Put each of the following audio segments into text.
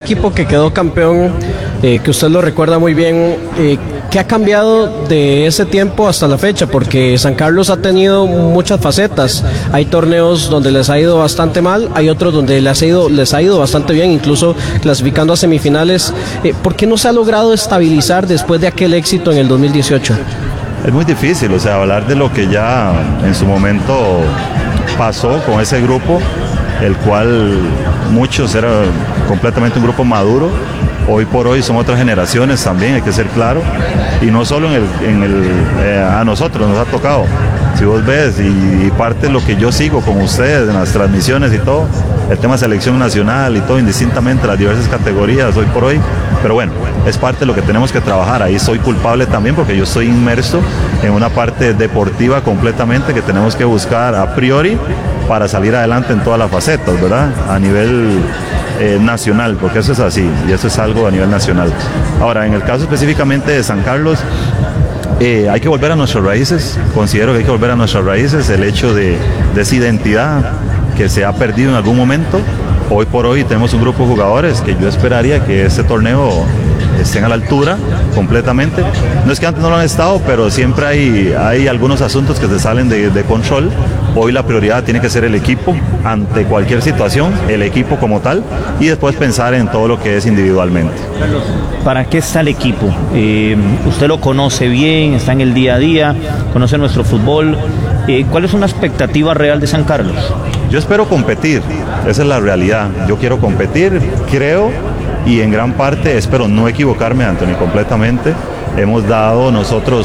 equipo que quedó campeón, que usted lo recuerda muy bien, ¿qué ha cambiado de ese tiempo hasta la fecha? Porque San Carlos ha tenido muchas facetas. Hay torneos donde les ha ido bastante mal, hay otros donde les ha ido bastante bien, incluso clasificando a semifinales. ¿Por qué no se ha logrado estabilizar después de aquel éxito en el 2018? Es muy difícil, o sea, hablar de lo que ya en su momento pasó con ese grupo, el cual muchos era completamente un grupo maduro. Hoy por hoy son otras generaciones también, hay que ser claro, y no solo a nosotros nos ha tocado. Si vos ves, y parte de lo que yo sigo con ustedes en las transmisiones y todo, el tema selección nacional y todo, indistintamente las diversas categorías hoy por hoy, pero bueno, es parte de lo que tenemos que trabajar. Ahí soy culpable también porque yo estoy inmerso en una parte deportiva completamente que tenemos que buscar a priori para salir adelante en todas las facetas, ¿verdad? A nivel nacional, porque eso es así, y eso es algo a nivel nacional. Ahora, en el caso específicamente de San Carlos, hay que volver a nuestras raíces. Considero que hay que volver a nuestras raíces, el hecho de esa identidad que se ha perdido en algún momento. Hoy por hoy tenemos un grupo de jugadores que yo esperaría que este torneo estén a la altura completamente. No es que antes no lo han estado, pero siempre hay algunos asuntos que se salen de control. Hoy la prioridad tiene que ser el equipo ante cualquier situación, el equipo como tal, y después pensar en todo lo que es individualmente. ¿Para qué está el equipo? Usted lo conoce bien, está en el día a día, conoce nuestro fútbol. ¿Cuál es una expectativa real de San Carlos? Yo espero competir, esa es la realidad. Yo quiero competir, creo, y en gran parte espero no equivocarme, Anthony, completamente. Hemos dado nosotros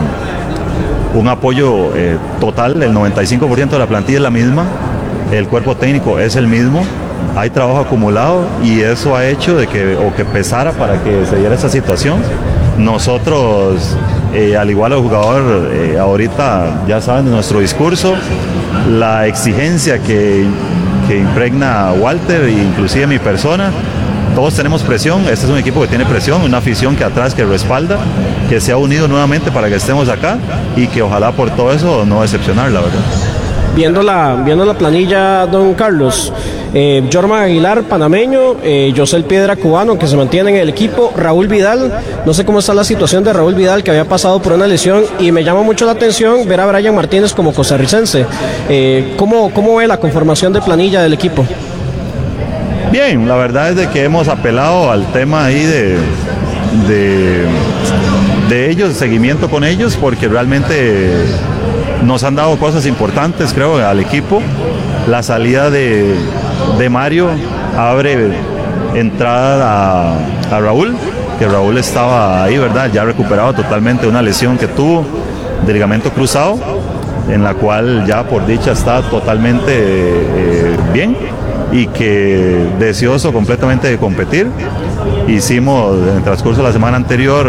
un apoyo total, el 95% de la plantilla es la misma, el cuerpo técnico es el mismo, hay trabajo acumulado y eso ha hecho de que pesara para que se diera esa situación. Nosotros, al igual al jugador, ahorita ya saben de nuestro discurso, la exigencia que impregna Walter e inclusive mi persona. Todos tenemos presión, este es un equipo que tiene presión, una afición que atrás que respalda, que se ha unido nuevamente para que estemos acá y que ojalá por todo eso no decepcionar, la verdad. Viendo la planilla, don Carlos, Jorma Aguilar, panameño, José Piedra, cubano, que se mantiene en el equipo, Raúl Vidal, no sé cómo está la situación de Raúl Vidal, que había pasado por una lesión, y me llama mucho la atención ver a Brian Martínez como costarricense. ¿Cómo ve la conformación de planilla del equipo? Bien, la verdad es de que hemos apelado al tema ahí de ellos, seguimiento con ellos, porque realmente nos han dado cosas importantes, creo, al equipo. La salida de Mario abre entrada a Raúl, que Raúl estaba ahí, ¿verdad? Ya recuperado totalmente de una lesión que tuvo de ligamento cruzado, en la cual ya por dicha está totalmente bien y que deseoso completamente de competir. Hicimos en el transcurso de la semana anterior,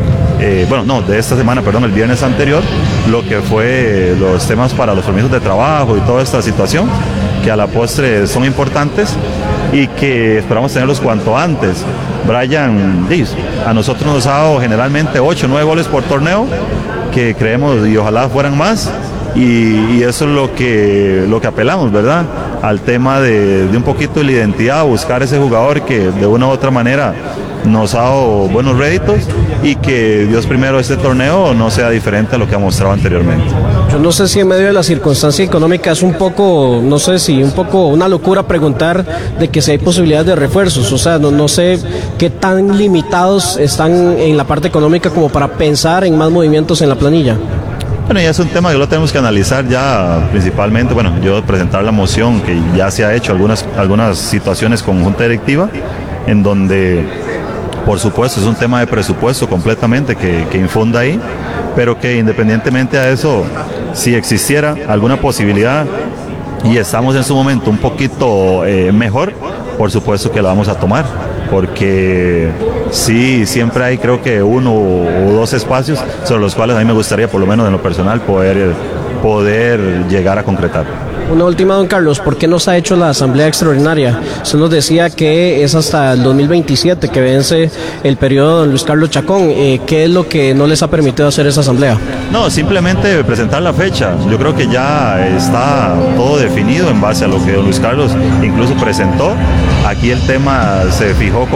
de esta semana, perdón, el viernes anterior, lo que fue los temas para los permisos de trabajo y toda esta situación, que a la postre son importantes y que esperamos tenerlos cuanto antes. Brian, a nosotros nos ha dado generalmente 8 o 9 goles por torneo, que creemos y ojalá fueran más, y eso es lo que apelamos, ¿verdad? Al tema de un poquito de la identidad, buscar ese jugador que de una u otra manera nos ha dado buenos réditos y que Dios primero este torneo no sea diferente a lo que ha mostrado anteriormente. Yo no sé si en medio de la circunstancia económica es un poco una locura preguntar de que si hay posibilidades de refuerzos, o sea, no sé qué tan limitados están en la parte económica como para pensar en más movimientos en la planilla. Bueno, ya es un tema que lo tenemos que analizar ya principalmente, yo presentar la moción que ya se ha hecho algunas situaciones con junta directiva, en donde por supuesto es un tema de presupuesto completamente que infunda ahí, pero que independientemente a eso, si existiera alguna posibilidad y estamos en su momento un poquito mejor, por supuesto que la vamos a tomar, porque sí, siempre hay creo que 1 o 2 espacios sobre los cuales a mí me gustaría, por lo menos en lo personal, poder llegar a concretar. Una última, don Carlos, ¿por qué no se ha hecho la asamblea extraordinaria? Usted nos decía que es hasta el 2027 que vence el periodo de don Luis Carlos Chacón. ¿Qué es lo que no les ha permitido hacer esa asamblea? No, simplemente presentar la fecha. Yo creo que ya está todo definido en base a lo que don Luis Carlos incluso presentó. Aquí el tema se fijó